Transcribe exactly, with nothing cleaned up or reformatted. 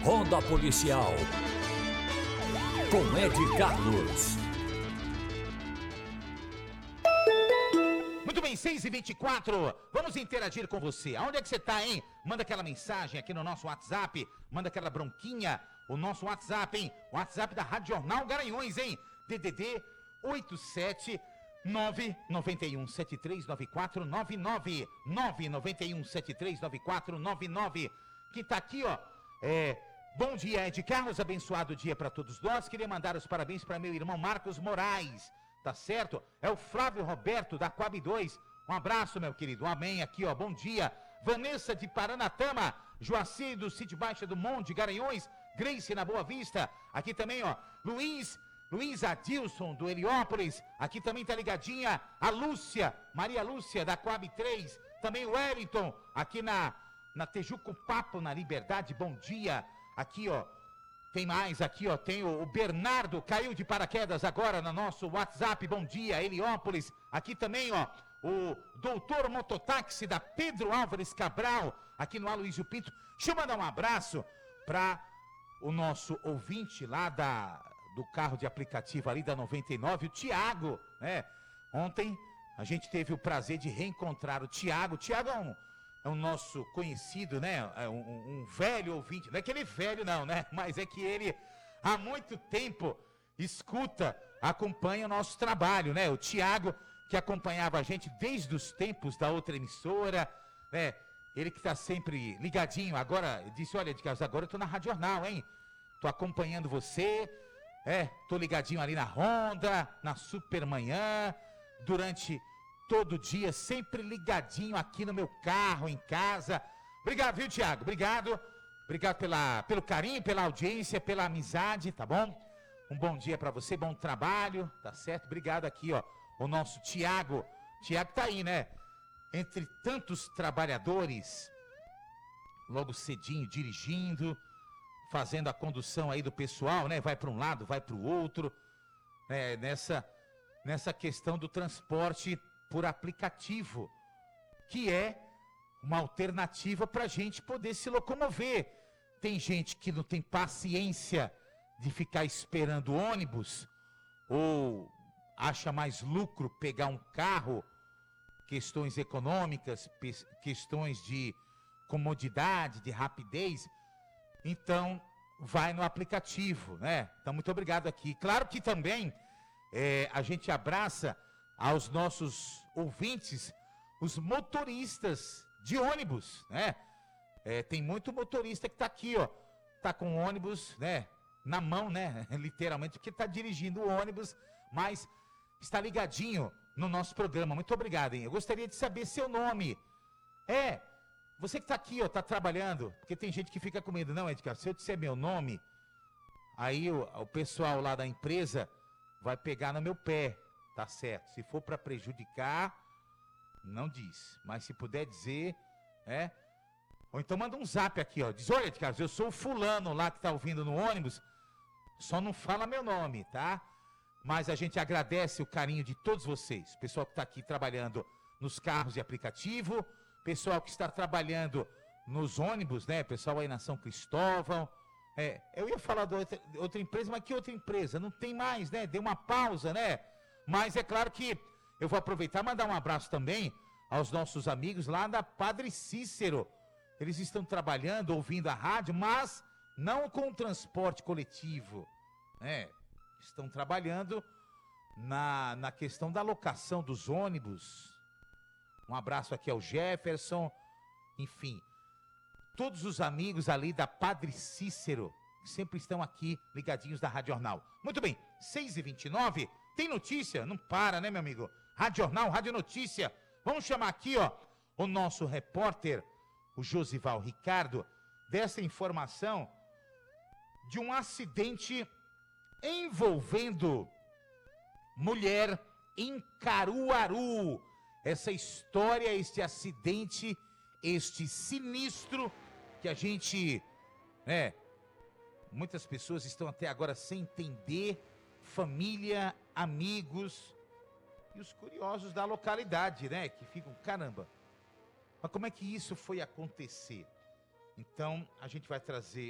Ronda Policial, com Ed Carlos. Muito bem, seis e vinte e quatro, vamos interagir com você. Aonde é que você tá, hein? Manda aquela mensagem aqui no nosso WhatsApp, manda aquela bronquinha, o nosso WhatsApp, hein? WhatsApp da Rádio Jornal Garanhuns, hein? D D D oito sete nove nove um sete três nove quatro nove nove, nove nove um sete três nove quatro nove nove, que tá aqui, ó, é... Bom dia, Ed Carlos, abençoado dia para todos nós. Queria mandar os parabéns para meu irmão Marcos Moraes, tá certo? É o Flávio Roberto da Coab dois. Um abraço, meu querido, um amém aqui, ó, bom dia. Vanessa de Paranatama, Joacir do Sítio Baixa do Monte, Garanhuns, Grace na Boa Vista. Aqui também, ó, Luiz, Luiz Adilson do Heliópolis. Aqui também tá ligadinha a Lúcia, Maria Lúcia da Coab três. Também o Wellington, aqui na, na Tejuco Papo, na Liberdade, bom dia. Aqui, ó, tem mais aqui, ó, tem o, o Bernardo, caiu de paraquedas agora no nosso WhatsApp, bom dia, Heliópolis. Aqui também, ó, o doutor Mototáxi da Pedro Álvares Cabral, aqui no Aloysio Pinto. Deixa eu mandar um abraço para o nosso ouvinte lá da, do carro de aplicativo ali da noventa e nove, o Tiago, né? Ontem a gente teve o prazer de reencontrar o Tiago. O Tiago é um... É um nosso conhecido, né? É um, um velho ouvinte. Não é que ele é velho, não, né? Mas é que ele, há muito tempo, escuta, acompanha o nosso trabalho, né? O Tiago, que acompanhava a gente desde os tempos da outra emissora, né? Ele que está sempre ligadinho. Agora, disse, olha, Edgar, agora eu tô na Rádio Jornal, hein? Tô acompanhando você, é, tô ligadinho ali na Ronda, na Supermanhã, durante... todo dia, sempre ligadinho aqui no meu carro, em casa. Obrigado, viu, Tiago? Obrigado. Obrigado pela, pelo carinho, pela audiência, pela amizade, tá bom? Um bom dia pra você, bom trabalho, tá certo? Obrigado aqui, ó, o nosso Tiago. Tiago tá aí, né? Entre tantos trabalhadores, logo cedinho, dirigindo, fazendo a condução aí do pessoal, né? Vai para um lado, vai para o outro, né? Nessa, nessa questão do transporte por aplicativo, que é uma alternativa para a gente poder se locomover. Tem gente que não tem paciência de ficar esperando o ônibus, ou acha mais lucro pegar um carro, questões econômicas, questões de comodidade, de rapidez, então vai no aplicativo, né? Então, muito obrigado aqui. Claro que também é, a gente abraça aos nossos ouvintes, os motoristas de ônibus, né? É, tem muito motorista que tá aqui, ó, tá com o ônibus, né, na mão, né, literalmente, porque tá dirigindo o ônibus, mas está ligadinho no nosso programa. Muito obrigado, hein? Eu gostaria de saber seu nome. É, você que tá aqui, ó, tá trabalhando, porque tem gente que fica com medo, não, Edgar, se eu disser meu nome, aí o, o pessoal lá da empresa vai pegar no meu pé. Tá certo, se for para prejudicar, não diz, mas se puder dizer, é, ou então manda um zap aqui, ó, diz, olha, Carlos, eu sou o fulano lá que tá ouvindo no ônibus, só não fala meu nome, tá? Mas a gente agradece o carinho de todos vocês, pessoal que tá aqui trabalhando nos carros de aplicativo, pessoal que está trabalhando nos ônibus, né, pessoal aí na São Cristóvão, é, eu ia falar de outra, outra empresa, mas que outra empresa? Não tem mais, né, deu uma pausa, né? Mas é claro que eu vou aproveitar e mandar um abraço também aos nossos amigos lá da Padre Cícero. Eles estão trabalhando, ouvindo a rádio, mas não com o transporte coletivo, né? Estão trabalhando na, na questão da locação dos ônibus. Um abraço aqui ao Jefferson, enfim. Todos os amigos ali da Padre Cícero, que sempre estão aqui ligadinhos da Rádio Jornal. Muito bem, seis e vinte e nove... Tem notícia? Não para, né, meu amigo? Rádio Jornal, Rádio Notícia. Vamos chamar aqui, ó, o nosso repórter, o Josival Ricardo, dessa informação de um acidente envolvendo mulher em Caruaru. Essa história, este acidente, este sinistro que a gente, né, muitas pessoas estão até agora sem entender, família, amigos e os curiosos da localidade, né, que ficam, caramba, mas como é que isso foi acontecer? Então, a gente vai trazer